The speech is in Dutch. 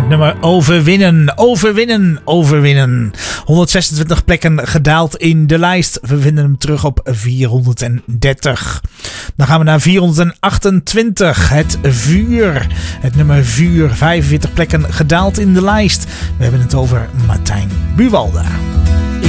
nummer Overwinnen, Overwinnen, Overwinnen. 126 plekken gedaald in de lijst. We vinden hem terug op 430. Dan gaan we naar 428. Het Vuur. Het nummer Vuur. 45 plekken gedaald in de lijst. We hebben het over Martijn Buwalda.